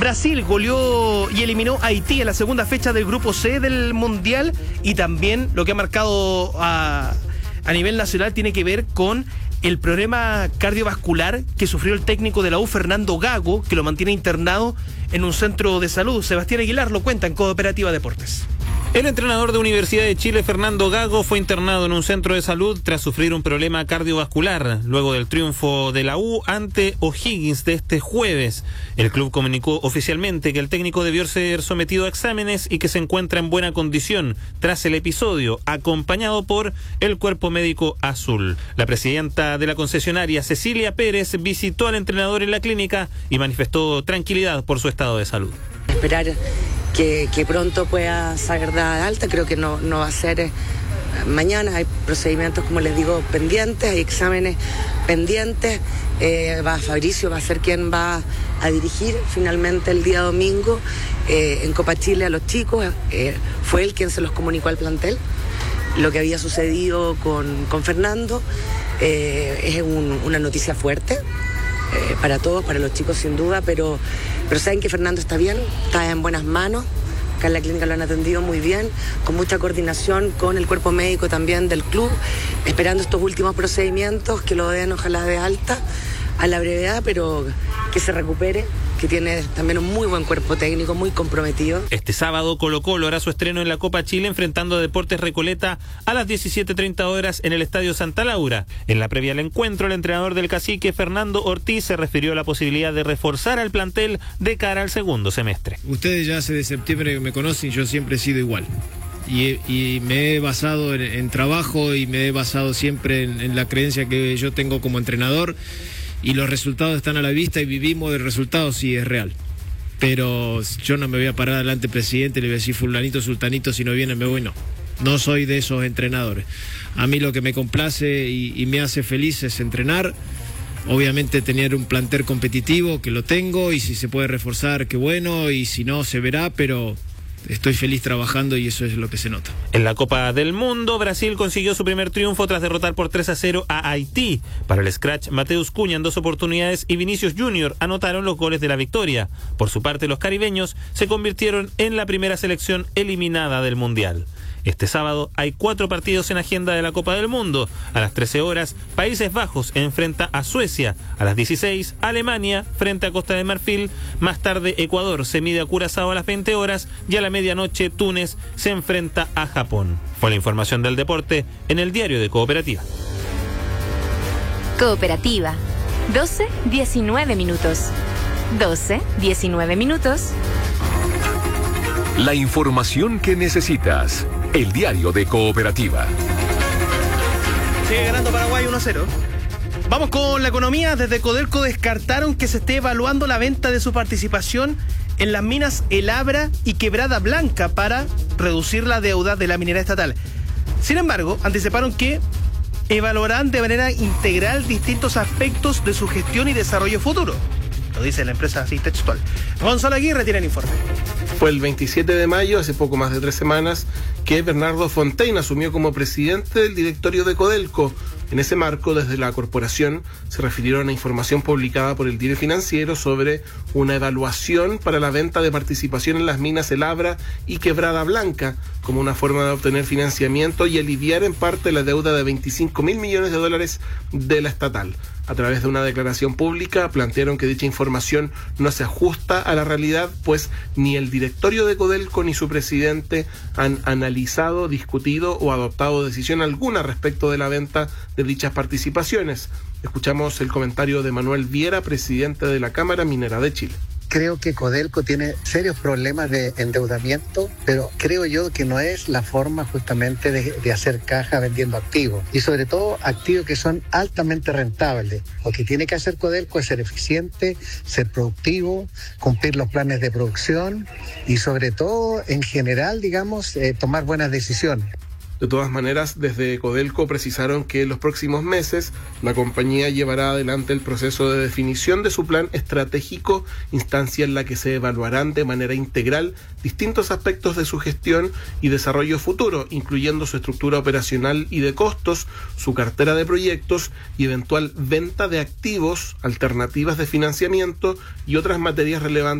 Brasil goleó y eliminó a Haití en la segunda fecha del grupo C del Mundial, y también lo que ha marcado a nivel nacional tiene que ver con el problema cardiovascular que sufrió el técnico de la U, Fernando Gago, que lo mantiene internado en un centro de salud. Sebastián Aguilar lo cuenta en Cooperativa Deportes. El entrenador de Universidad de Chile, Fernando Gago, fue internado en un centro de salud tras sufrir un problema cardiovascular luego del triunfo de la U ante O'Higgins de este jueves. El club comunicó oficialmente que el técnico debió ser sometido a exámenes y que se encuentra en buena condición tras el episodio, acompañado por el cuerpo médico azul. La presidenta de la concesionaria, Cecilia Pérez, visitó al entrenador en la clínica y manifestó tranquilidad por su estado de salud. Esperar que pronto pueda salir de alta, creo que no va a ser mañana. Hay procedimientos, como les digo, pendientes, hay exámenes pendientes. Fabricio va a ser quien va a dirigir finalmente el día domingo en Copa Chile a los chicos. Fue él quien se los comunicó al plantel lo que había sucedido con Fernando. Es una noticia fuerte para todos, para los chicos sin duda, pero saben que Fernando está bien, está en buenas manos. Acá en la clínica lo han atendido muy bien, con mucha coordinación con el cuerpo médico también del club, esperando estos últimos procedimientos que lo den ojalá de alta a la brevedad, pero que se recupere, que tiene también un muy buen cuerpo técnico, muy comprometido. Este sábado Colo-Colo hará su estreno en la Copa Chile enfrentando a Deportes Recoleta a las 17:30 horas en el Estadio Santa Laura. En la previa al encuentro, el entrenador del Cacique, Fernando Ortiz, se refirió a la posibilidad de reforzar al plantel de cara al segundo semestre. Ustedes ya hace de septiembre que me conocen, yo siempre he sido igual. Y me he basado en trabajo y me he basado siempre en la creencia que yo tengo como entrenador. Y los resultados están a la vista y vivimos del resultado, sí, es real. Pero yo no me voy a parar delante del presidente y le voy a decir fulanito, sultanito, si no viene me voy, no. No soy de esos entrenadores. A mí lo que me complace y me hace feliz es entrenar. Obviamente tener un plantel competitivo, que lo tengo, y si se puede reforzar, qué bueno, y si no, se verá, pero estoy feliz trabajando y eso es lo que se nota. En la Copa del Mundo, Brasil consiguió su primer triunfo tras derrotar por 3-0 a Haití. Para el scratch, Mateus Cunha en 2 oportunidades y Vinicius Junior anotaron los goles de la victoria. Por su parte, los caribeños se convirtieron en la primera selección eliminada del Mundial. Este sábado hay 4 partidos en agenda de la Copa del Mundo. A las 13 horas, Países Bajos enfrenta a Suecia. A las 16, Alemania frente a Costa de Marfil. Más tarde, Ecuador se mide a Curazao a las 20 horas. Y a la medianoche, Túnez se enfrenta a Japón. Fue la información del deporte en el diario de Cooperativa. Cooperativa. 12:19 minutos. 12:19 minutos. La información que necesitas. El diario de Cooperativa. Sigue ganando Paraguay 1-0. Vamos con la economía. Desde Codelco descartaron que se esté evaluando la venta de su participación en las minas El Abra y Quebrada Blanca para reducir la deuda de la minera estatal. Sin embargo, anticiparon que evaluarán de manera integral distintos aspectos de su gestión y desarrollo futuro. Lo dice la empresa así textual. Gonzalo Aguirre tiene el informe. Fue el 27 de mayo, hace poco más de 3 semanas, que Bernardo Fontaine asumió como presidente del directorio de Codelco. En ese marco, desde la corporación, se refirieron a información publicada por el Diario Financiero sobre una evaluación para la venta de participación en las minas El Abra y Quebrada Blanca, como una forma de obtener financiamiento y aliviar en parte la deuda de $25.000 millones de la estatal. A través de una declaración pública, plantearon que dicha información no se ajusta a la realidad, pues ni el directorio de Codelco ni su presidente han analizado, discutido o adoptado decisión alguna respecto de la venta de dichas participaciones. Escuchamos el comentario de Manuel Viera, presidente de la Cámara Minera de Chile. Creo que Codelco tiene serios problemas de endeudamiento, pero creo yo que no es la forma justamente de hacer caja vendiendo activos, y sobre todo activos que son altamente rentables. Lo que tiene que hacer Codelco es ser eficiente, ser productivo, cumplir los planes de producción y sobre todo, en general, digamos, tomar buenas decisiones. De todas maneras, desde Codelco precisaron que en los próximos meses la compañía llevará adelante el proceso de definición de su plan estratégico, instancia en la que se evaluarán de manera integral distintos aspectos de su gestión y desarrollo futuro, incluyendo su estructura operacional y de costos, su cartera de proyectos y eventual venta de activos, alternativas de financiamiento y otras materias relevantes